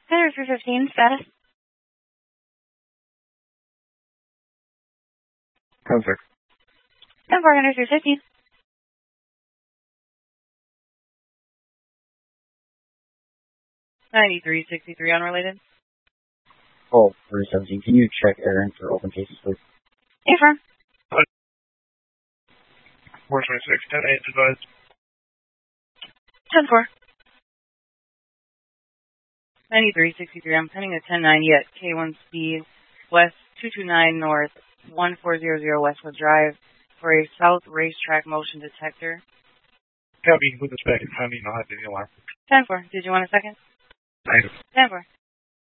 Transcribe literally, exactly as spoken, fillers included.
Center three fifteen, status. ten six. ten four, Center three fifteen. ninety-three sixty-three, unrelated. Oh, three seventeen. Can you check Aaron for open cases, please? Affirm. four twenty-six, ten eight, advised. ten four. ninety-three sixty-three, I'm pending a ten ninety at K one speed, west two two nine north, one four zero zero Westwood Drive, for a south racetrack motion detector. Copy, with respect, timing, I'll have the alarm. ten four, did you want a second? Item. ten four.